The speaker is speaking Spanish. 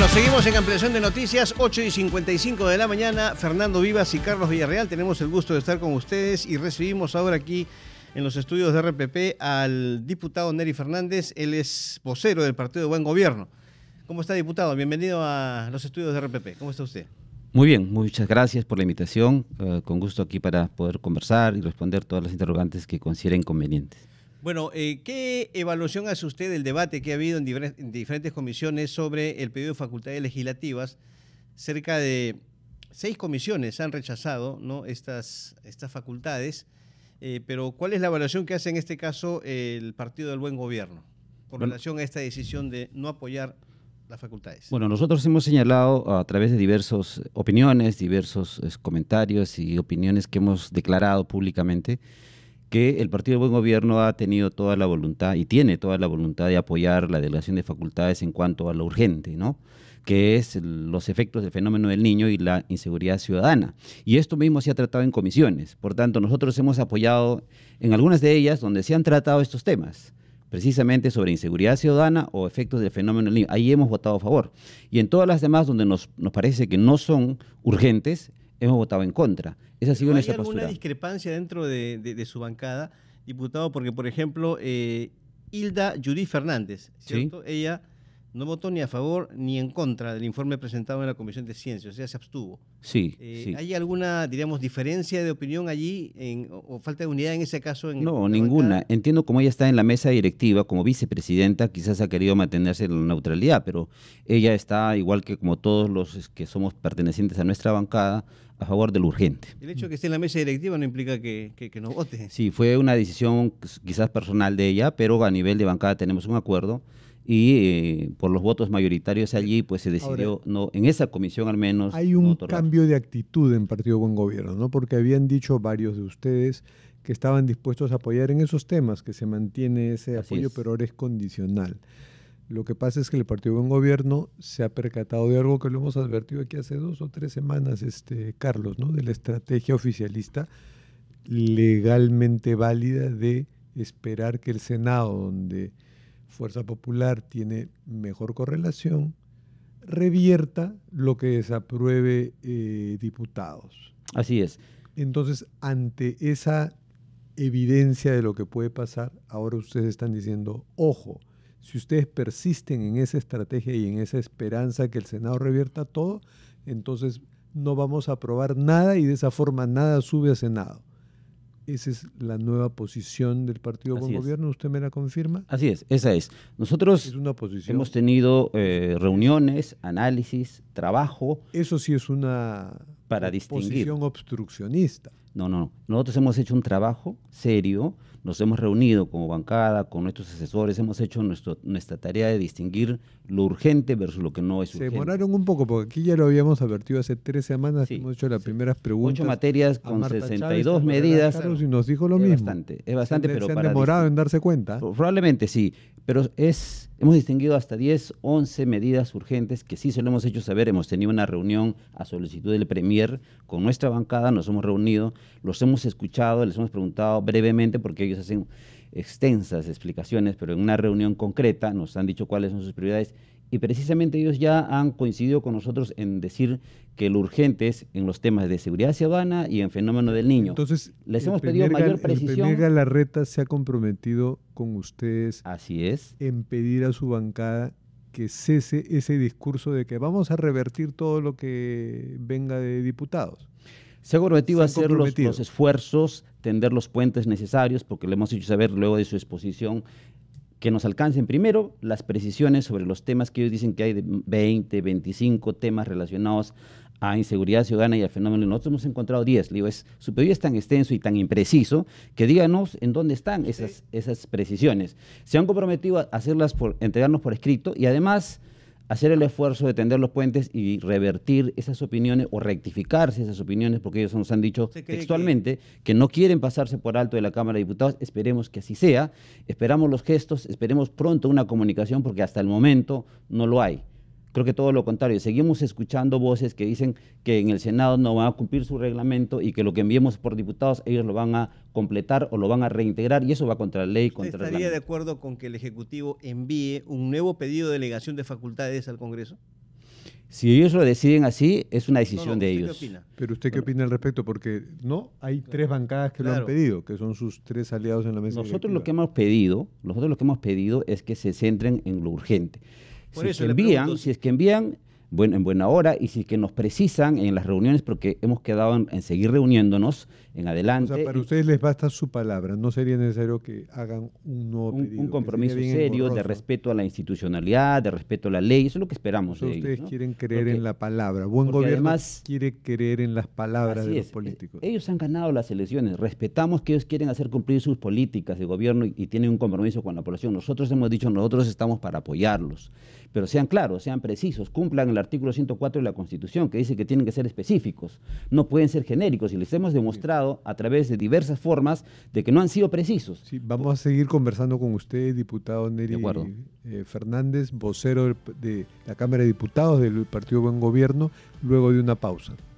Seguimos en ampliación de noticias, 8:55 de la mañana. Fernando Vivas y Carlos Villarreal, tenemos el gusto de estar con ustedes y recibimos ahora aquí en los estudios de RPP al diputado Nery Fernández. Él es vocero del Partido de Buen Gobierno. ¿Cómo está, diputado? Bienvenido a los estudios de RPP. ¿Cómo está usted? Muy bien, muchas gracias por la invitación. Con gusto aquí para poder conversar y responder todas las interrogantes que consideren convenientes. Bueno, ¿qué evaluación hace usted del debate que ha habido en diferentes comisiones sobre el pedido de facultades legislativas? Cerca de 6 comisiones han rechazado, ¿no?, estas facultades, pero ¿cuál es la evaluación que hace en este caso el Partido del Buen Gobierno con relación a esta decisión de no apoyar las facultades? Bueno, nosotros hemos señalado a través de diversas opiniones, diversos comentarios y opiniones que hemos declarado públicamente que el Partido del Buen Gobierno ha tenido toda la voluntad y tiene toda la voluntad de apoyar la delegación de facultades en cuanto a lo urgente, ¿no?, que es los efectos del fenómeno del niño y la inseguridad ciudadana. Y esto mismo se ha tratado en comisiones. Por tanto, nosotros hemos apoyado en algunas de ellas donde se han tratado estos temas, precisamente sobre inseguridad ciudadana o efectos del fenómeno del niño. Ahí hemos votado a favor. Y en todas las demás donde nos parece que no son urgentes, hemos votado en contra. Esa ha sido nuestra postura. ¿Hay alguna discrepancia dentro de su bancada, diputado? Porque, por ejemplo, Hilda Judith Fernández, ¿cierto? ¿Sí? Ella no votó ni a favor ni en contra del informe presentado en la Comisión de Ciencias, o sea, se abstuvo. Sí, sí. ¿Hay alguna, diríamos, diferencia de opinión allí o falta de unidad en ese caso? No, ninguna. Bancada? Entiendo como ella está en la mesa directiva como vicepresidenta, quizás ha querido mantenerse en la neutralidad, pero ella está, igual que como todos los que somos pertenecientes a nuestra bancada, a favor del urgente. El hecho de que esté en la mesa directiva no implica que no vote. Sí, fue una decisión quizás personal de ella, pero a nivel de bancada tenemos un acuerdo y por los votos mayoritarios allí pues se decidió, ahora, no, en esa comisión al menos. Hay un cambio de actitud en Partido Buen Gobierno, ¿no? Porque habían dicho varios de ustedes que estaban dispuestos a apoyar en esos temas, que se mantiene ese apoyo, pero ahora es condicional. Lo que pasa es que el Partido Buen Gobierno se ha percatado de algo que lo hemos advertido aquí hace 2 o 3 semanas, Carlos, ¿no?, de la estrategia oficialista legalmente válida de esperar que el Senado, donde Fuerza Popular tiene mejor correlación, revierta lo que desapruebe diputados. Así es. Entonces, ante esa evidencia de lo que puede pasar, ahora ustedes están diciendo, ojo, si ustedes persisten en esa estrategia y en esa esperanza que el Senado revierta todo, entonces no vamos a aprobar nada y de esa forma nada sube a Senado. Esa es la nueva posición del Partido Buen Gobierno, ¿usted me la confirma? Así es, esa es. Nosotros ¿Es una posición? Hemos tenido reuniones, análisis, trabajo. Eso sí es una posición obstruccionista. No. Nosotros hemos hecho un trabajo serio, nos hemos reunido como bancada, con nuestros asesores, hemos hecho nuestra tarea de distinguir lo urgente versus lo que no es urgente. Se demoraron un poco, porque aquí ya lo habíamos advertido hace 3 semanas, sí, hemos hecho las primeras preguntas. 8 materias con 62 medidas. Carlos, y nos dijo lo mismo. Es bastante, pero ¿Se han demorado en darse cuenta? Probablemente sí, pero hemos distinguido hasta 10, 11 medidas urgentes que sí se lo hemos hecho saber. Hemos tenido una reunión a solicitud del Premier con nuestra bancada, nos hemos reunido, los hemos escuchado, les hemos preguntado brevemente porque ellos hacen extensas explicaciones, pero en una reunión concreta nos han dicho cuáles son sus prioridades y precisamente ellos ya han coincidido con nosotros en decir que lo urgente es en los temas de seguridad ciudadana y en fenómeno del niño. Entonces, les hemos pedido mayor precisión. El Premier Galarreta se ha comprometido con ustedes. Así es. En pedir a su bancada que cese ese discurso de que vamos a revertir todo lo que venga de diputados. Se ha comprometido a hacer los esfuerzos, tender los puentes necesarios, porque le hemos hecho saber luego de su exposición que nos alcancen primero las precisiones sobre los temas que ellos dicen que hay de 20, 25 temas relacionados a inseguridad ciudadana y al fenómeno. Nosotros hemos encontrado 10. Le digo, su pedido es tan extenso y tan impreciso que díganos en dónde están esas precisiones. Se han comprometido a hacerlas entregarnos por escrito y además hacer el esfuerzo de tender los puentes y revertir esas opiniones o rectificarse esas opiniones, porque ellos nos han dicho textualmente que no quieren pasarse por alto de la Cámara de Diputados. Esperemos que así sea, esperamos los gestos, esperemos pronto una comunicación, porque hasta el momento no lo hay. Creo que todo lo contrario, seguimos escuchando voces que dicen que en el Senado no van a cumplir su reglamento y que lo que enviemos por diputados ellos lo van a completar o lo van a reintegrar, y eso va contra la ley, contra el reglamento. ¿Estaría de acuerdo con que el Ejecutivo envíe un nuevo pedido de delegación de facultades al Congreso? Si ellos lo deciden así, es una decisión de ellos. ¿Qué opina? Pero ¿usted qué opina al respecto? Porque no, hay 3 bancadas que lo han pedido, que son sus 3 aliados en la mesa Nosotros directiva. lo que hemos pedido es que se centren en lo urgente. Si es que envían en buena hora, y si es que nos precisan en las reuniones, porque hemos quedado en seguir reuniéndonos en adelante. O sea, para ustedes les basta su palabra, no sería necesario que hagan un nuevo pedido. Un compromiso serio de respeto a la institucionalidad, de respeto a la ley, eso es lo que esperamos de ellos. Ustedes quieren creer en la palabra, buen gobierno además, quiere creer en las palabras de los políticos. Ellos han ganado las elecciones, respetamos que ellos quieren hacer cumplir sus políticas de gobierno y tienen un compromiso con la población. Nosotros hemos dicho, nosotros estamos para apoyarlos, pero sean claros, sean precisos, cumplan el artículo 104 de la Constitución, que dice que tienen que ser específicos, no pueden ser genéricos, y les hemos demostrado a través de diversas formas de que no han sido precisos. Sí, vamos a seguir conversando con usted, diputado Neri Fernández, vocero de la Cámara de Diputados del Partido Buen Gobierno, luego de una pausa.